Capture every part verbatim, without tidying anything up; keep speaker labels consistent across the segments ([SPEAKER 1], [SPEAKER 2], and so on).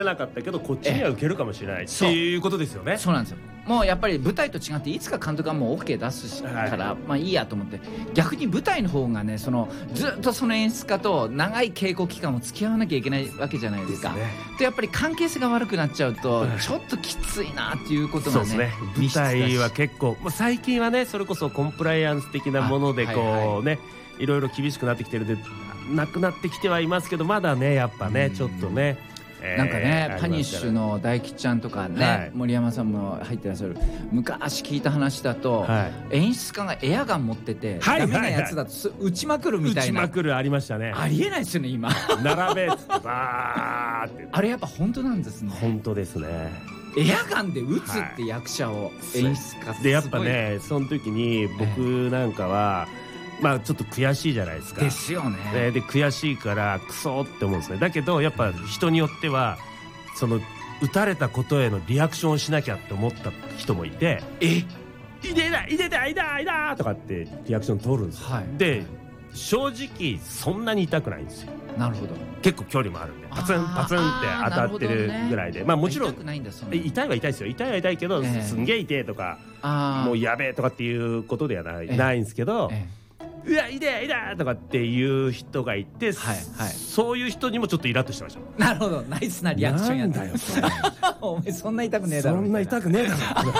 [SPEAKER 1] なかったけどこっちには受けるかもしれないっていうことですよね。
[SPEAKER 2] そうなんですよ。もうやっぱり舞台と違っていつか監督がもう OK 出すしから、はい、まあいいやと思って、逆に舞台の方がね、そのずっとその演出家と長い稽古期間を付き合わなきゃいけないわけじゃないですか。ですね。でやっぱり関係性が悪くなっちゃうとちょっときついなっていうことがね。そうですね。
[SPEAKER 1] 舞台は結構、まあ、最近はねそれこそコンプライアンス的なものでこう、はいはい、ねいろいろ厳しくなってきてるんでなくなってきてはいますけど、まだねやっぱねちょっとね。
[SPEAKER 2] なんかね、パニッシュの大吉ちゃんとかね、はい、森山さんも入ってらっしゃる昔聞いた話だと、はい、演出家がエアガン持ってて、はい、ダメなやつだと撃ちまくるみたいな、
[SPEAKER 1] 撃ちまくるありましたね。
[SPEAKER 2] ありえないですよね今
[SPEAKER 1] 並べっつってバーって
[SPEAKER 2] あれやっぱ本当なんですね。
[SPEAKER 1] 本当ですね。
[SPEAKER 2] エアガンで撃つって役者を、演出家
[SPEAKER 1] でやっぱねその時に僕なんかは、えーまあちょっと悔しいじゃないですか。
[SPEAKER 2] ですよね。
[SPEAKER 1] で悔しいからクソって思うんですね。だけどやっぱ人によってはその撃たれたことへのリアクションをしなきゃって思った人もいて、えいでだいでだいだいだとかってリアクション取るんですよ、はい、で正直そんなに痛くないんですよ。
[SPEAKER 2] なるほど。
[SPEAKER 1] 結構距離もあるんでパツンパツンって当たってるぐらいで、ね、まあもちろん痛
[SPEAKER 2] くないんだ。そ
[SPEAKER 1] 痛いは痛いですよ。痛いは痛いけど、えー、すんげえ痛いとかもうやべえとかっていうことではない、えー、ないんですけど、えーうわ、いでいだとかっていう人がいて、はいはい、そういう人にもちょっとイラッとしてました。
[SPEAKER 2] なるほど、ナイスなリアクションやったよそれお前そんな痛くねえだろ。
[SPEAKER 1] そんな痛くねえだ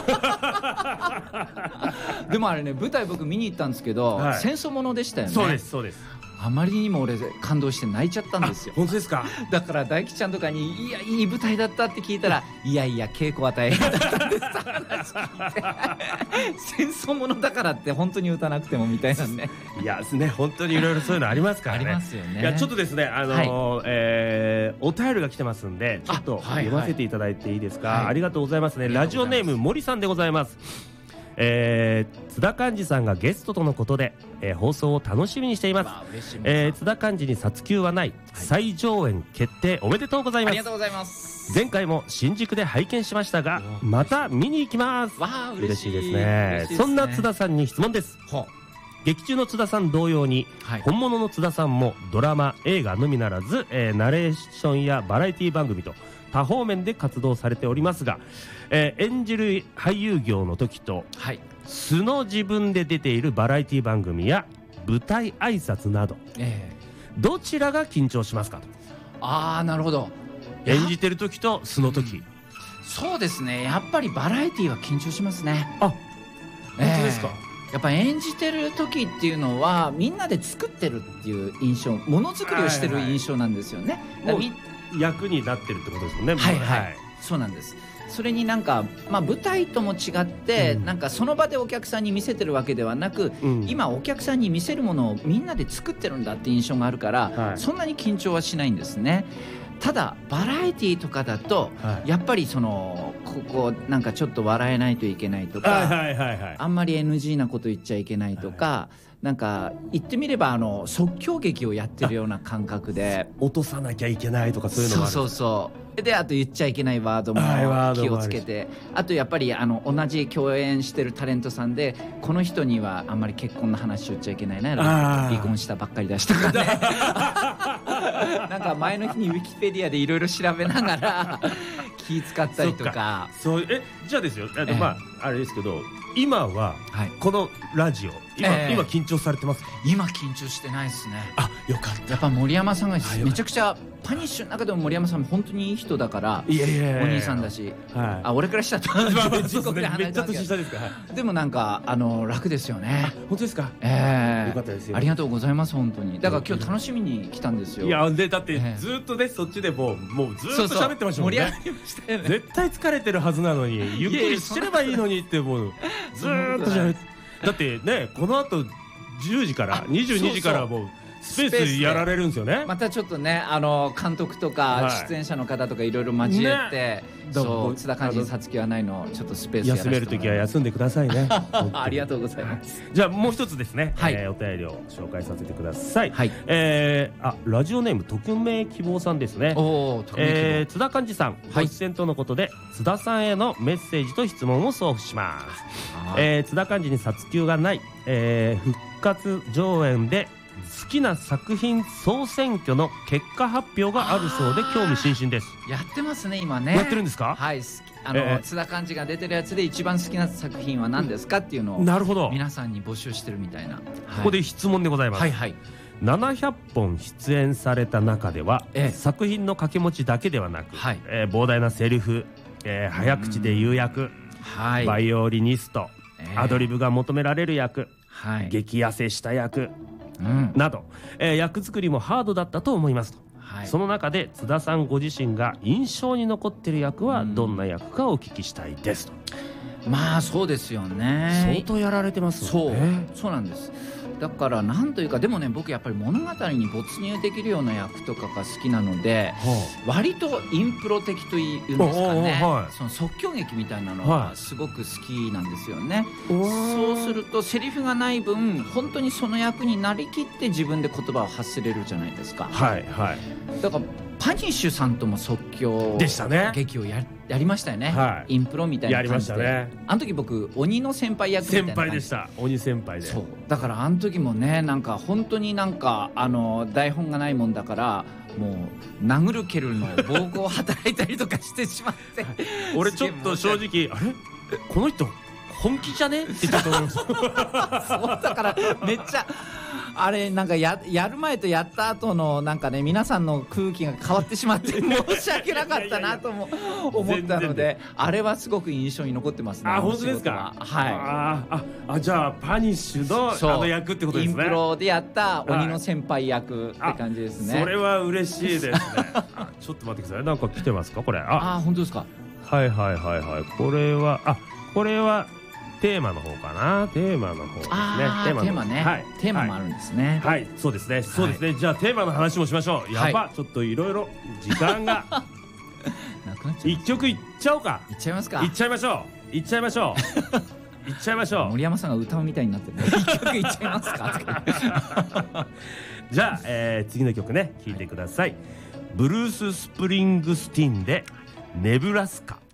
[SPEAKER 2] ろでもあれね、舞台僕見に行ったんですけど、はい、戦争ものでしたよね。
[SPEAKER 1] そうですそうです。
[SPEAKER 2] あまりにも俺感動して泣いちゃったんですよ。
[SPEAKER 1] 本当ですか。
[SPEAKER 2] だから大吉ちゃんとかに「いやいい舞台だった」って聞いたら「いやいや稽古は大変だったんです」って話聞いて戦争ものだからって本当に歌なくてもみたいなね。
[SPEAKER 1] いやね、本当にいろいろそういうのありますからね。
[SPEAKER 2] ありますよね。
[SPEAKER 1] いやちょっとですね、あのーはいえー、お便りが来てますんでちょっと読ませていただいていいですか。はいはい、ありがとうございますね。ラジオネーム森さんでございます。えー、津田寛治さんがゲストとのことで、えー、放送を楽しみにしています。えー、津田寛治に殺休はない、はい、再上演決定おめでとうございます。
[SPEAKER 2] ありがとうございます。
[SPEAKER 1] 前回も新宿で拝見しましたがまた見に行きます。
[SPEAKER 2] わ
[SPEAKER 1] 嬉しいですね。そんな津田さんに質問です。劇中の津田さん同様に、はい、本物の津田さんもドラマ映画のみならず、えー、ナレーションやバラエティ番組と多方面で活動されておりますが、えー、演じる俳優業の時と、はい、素の自分で出ているバラエティ番組や舞台挨拶など、えー、どちらが緊張しますかと。
[SPEAKER 2] あーなるほど。
[SPEAKER 1] 演じてる時と素の時、うん、
[SPEAKER 2] そうですね、やっぱりバラエティは緊張しますね。
[SPEAKER 1] あ、本当ですか。
[SPEAKER 2] えー、やっぱ演じてる時っていうのはみんなで作ってるっていう印象、ものづくりをしてる印象なんですよね。
[SPEAKER 1] はいはい、役になってるってことですもんね。
[SPEAKER 2] はいはい、はい、そうなんです。それになんか、まあ、舞台とも違って、うん、なんかその場でお客さんに見せてるわけではなく、うん、今お客さんに見せるものをみんなで作ってるんだって印象があるから、はい、そんなに緊張はしないんですね。ただバラエティーとかだと、はい、やっぱりそのここなんかちょっと笑えないといけないとか、あんまり エヌジー なこと言っちゃいけないとか、はい、なんか言ってみればあの即興劇をやってるような感覚で
[SPEAKER 1] 落とさなきゃいけないとかそういうのもある。
[SPEAKER 2] そうそうそうで、あと言っちゃいけないワードも気をつけて、あとやっぱりあの同じ共演してるタレントさんでこの人にはあんまり結婚の話言っちゃいけないな、離婚したばっかりだしとかねなんか前の日にウィキペディアでいろいろ調べながら気使ったりとか。
[SPEAKER 1] そうえじゃあですよ、あの、ええ、まああれですけど今はこのラジオ、今、えー、今緊張されてますか？
[SPEAKER 2] 今緊張してないですね。
[SPEAKER 1] あ、よかった。
[SPEAKER 2] やっぱ森山さんがめちゃくちゃパニッシュの中でも森山さんも本当にいい人だから、いやいやいやお兄さんだし、はい、あ俺からしたらめっちゃ年下ですか。でもなんかあの楽ですよね。
[SPEAKER 1] 本当ですか？
[SPEAKER 2] ええー、
[SPEAKER 1] よかったですよ。
[SPEAKER 2] ありがとうございます本当に。だから今日楽しみに来たんですよ。
[SPEAKER 1] いやでだってずっとね、えー、そっちでもうもうずっと喋ってましたもんね。
[SPEAKER 2] そうそう盛り上がりましたよね。
[SPEAKER 1] 絶対疲れてるはずなのにゆっくりしてればいいのにってもうずーっと喋って。だってねこの後じゅうじからにじゅうにじからもうスペースやられるんですよね。
[SPEAKER 2] またちょっとねあの監督とか出演者の方とかいろいろ交えて、ね、そう津田寛治さつきはないのちょっとスペースやらせてもらいます。休める時は休んでくださいねありがとうございます。
[SPEAKER 1] じゃあもう一つですね、はい、えー、お便りを紹介させてください。はい、えー、あラジオネーム匿名希望さんですね。おー、えー、津田寛治さん、ご出演とのことで津田さんへのメッセージと質問を送付します。えー、津田寛治に殺休がない、えー、復活上演で好きな作品総選挙の結果発表があるそうで興味津々です。
[SPEAKER 2] やってますね今ね。
[SPEAKER 1] やってるんですか？
[SPEAKER 2] はい、あの、えー、津田寛治が出てるやつで一番好きな作品は何ですかっていうのを
[SPEAKER 1] なるほど
[SPEAKER 2] 皆さんに募集してるみたいな、はい、
[SPEAKER 1] ここで質問でございます。
[SPEAKER 2] はいはい。
[SPEAKER 1] ななひゃっぽん出演された中では、えー、作品の掛け持ちだけではなく、はい、えー、膨大なセリフ、えー、早口で言う役、はい、バイオリニスト、えー、アドリブが求められる役、はい、激痩せした役、うん、など、えー、役作りもハードだったと思いますと、はい、その中で津田さんご自身が印象に残っている役はどんな役かお聞きしたいですと。
[SPEAKER 2] まあそうですよね。
[SPEAKER 1] 相当やられてますもんね。
[SPEAKER 2] そう、そうなんです。だからなんというか、でもね、僕やっぱり物語に没入できるような役とかが好きなので、はあ、割とインプロ的というんですかね、はい、その即興劇みたいなのはすごく好きなんですよね、はい、そうするとセリフがない分本当にその役になりきって自分で言葉を発せれるじゃないですか。はいはい。だからパニッシュさんとも即興
[SPEAKER 1] でしたね。
[SPEAKER 2] 劇を や, やりましたよね、はい、インプロみたいな感じで。やりましたね。あの時僕鬼の先輩役みたいな感じ。
[SPEAKER 1] 先輩でした。鬼先輩で。
[SPEAKER 2] そうだからあの時もね、なんか本当になんかあの台本がないもんだからもう殴る蹴るの暴行を働いたりとかしてしまって
[SPEAKER 1] 俺ちょっと正直あれこの人本気じゃねって言ったと思いますそう
[SPEAKER 2] だからめっちゃあれなんか や, やる前とやった後のなんかね、皆さんの空気が変わってしまって申し訳なかったなとも思ったので、あれはすごく印象に残ってますね。
[SPEAKER 1] あ、本当ですか。はい。ああ、あ、じゃあパニッシュのあの役ってことですね。
[SPEAKER 2] インプロでやった鬼の先輩役って感じですね。
[SPEAKER 1] それは嬉しいですねちょっと待ってください。なんか来てますかこれ。
[SPEAKER 2] ああ、本当ですか。
[SPEAKER 1] はいはいはいはい。これはあこれはテーマの方かな。テーマの方ですね。
[SPEAKER 2] あテーマね、はい、テーマもあるんですね。
[SPEAKER 1] はい、はい、そうですね、そうですね、はい、じゃあテーマの話もしましょう。やば、はい、ちょっといろいろ時間が
[SPEAKER 2] なくなっちゃう。
[SPEAKER 1] 一曲いっちゃおうか。
[SPEAKER 2] いっちゃいますか。
[SPEAKER 1] いっちゃいましょう。いっちゃいましょういっちゃいましょう。
[SPEAKER 2] 森山さんが歌うみたいになってるね。一曲いっちゃいますか
[SPEAKER 1] じゃあ、えー、次の曲ね聴いてください、はい、ブルース・スプリングスティンでネブラスカ。